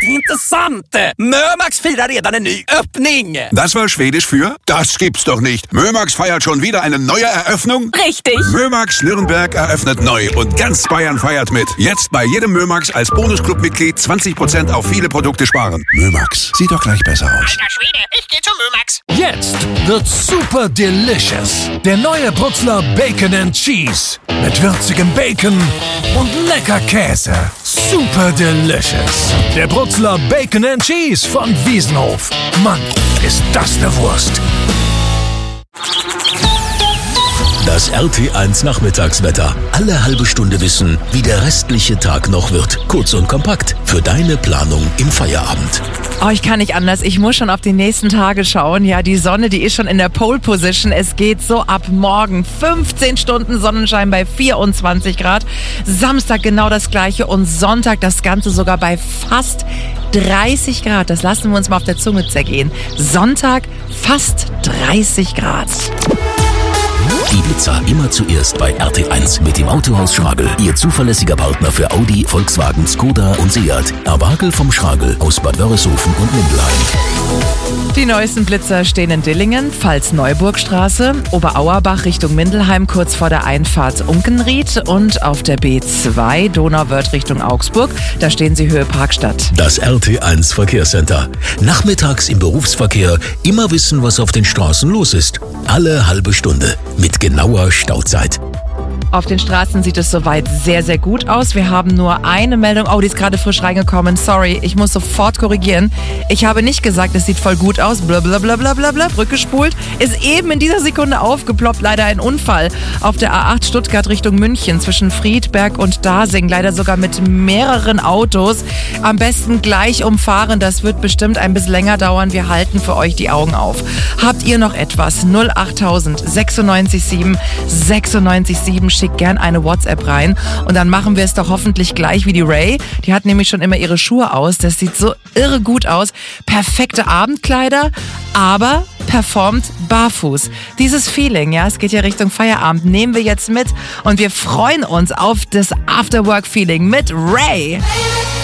intressant! Mömax firar redan en ny öppning! Das war Schwedisch für? Das gibt's doch nicht. Mömax feiert schon wieder eine neue Eröffnung? Richtig. Mömax Nürnberg eröffnet neu und ganz Bayern feiert mit. Jetzt bei jedem Mömax als Bonusclub-Mitglied 20% auf viele Produkte sparen. Mömax, sieht doch gleich besser aus. Alter Schwede, ich geh zum Mömax. Jetzt wird super delicious. Der neue Brutzler Bacon and Cheese. Mit würzigem Bacon und lecker Käse. Super delicious. Der Brutzler Bacon and Cheese von Wiesenhof. Mann, ist das eine Wurst. Das RT1 Nachmittagswetter. Alle halbe Stunde wissen, wie der restliche Tag noch wird. Kurz und kompakt für deine Planung im Feierabend. Oh, ich kann nicht anders. Ich muss schon auf die nächsten Tage schauen. Ja, die Sonne, die ist schon in der Pole Position. Es geht so ab morgen. 15 Stunden Sonnenschein bei 24 Grad. Samstag genau das Gleiche und Sonntag das Ganze sogar bei fast 30 Grad. Das lassen wir uns mal auf der Zunge zergehen. Sonntag fast 30 Grad. Die Blitzer immer zuerst bei RT1 mit dem Autohaus Schragel. Ihr zuverlässiger Partner für Audi, Volkswagen, Skoda und Seat. Awagel vom Schragel aus Bad Wörishofen und Mindelheim. Die neuesten Blitzer stehen in Dillingen, Pfalz-Neuburgstraße, Oberauerbach Richtung Mindelheim kurz vor der Einfahrt Unkenried und auf der B2 Donauwörth Richtung Augsburg. Da stehen sie Höhe Parkstadt. Das RT1 Verkehrscenter. Nachmittags im Berufsverkehr immer wissen, was auf den Straßen los ist. Alle halbe Stunde mit genauer Stauzeit. Auf den Straßen sieht es soweit sehr, sehr gut aus. Wir haben nur eine Meldung. Oh, die ist gerade frisch reingekommen. Sorry, ich muss sofort korrigieren. Ich habe nicht gesagt, es sieht voll gut aus. Blablabla, rückgespult. Ist eben in dieser Sekunde aufgeploppt. Leider ein Unfall auf der A8 Stuttgart Richtung München zwischen Friedberg und Dasing. Leider sogar mit mehreren Autos. Am besten gleich umfahren. Das wird bestimmt ein bisschen länger dauern. Wir halten für euch die Augen auf. Habt ihr noch etwas? 08000 96 7 96 7. Schickt gern eine WhatsApp rein und dann machen wir es doch hoffentlich gleich wie die Ray. Die hat nämlich schon immer ihre Schuhe aus. Das sieht so irre gut aus. Perfekte Abendkleider, aber performt barfuß. Dieses Feeling, ja, es geht ja Richtung Feierabend, nehmen wir jetzt mit und wir freuen uns auf das Afterwork-Feeling mit Ray.